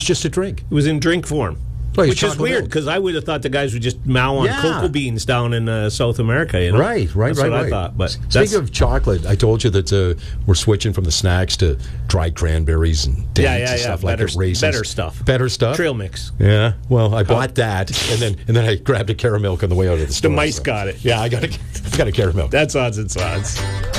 just a drink. It was in drink form. Well, which is chocolate weird, milk. because I would have thought the guys would just mow on cocoa beans down in South America. You know? Right. That's what I thought. But Speaking of chocolate, I told you that we're switching from the snacks to dried cranberries and dates and stuff like that. Raisins. Better stuff. Better stuff? Trail mix. Yeah. Well, I bought that, and then I grabbed a caramel on the way out of the store. The mice got it. Yeah, I got a caramel. That's odds and sods.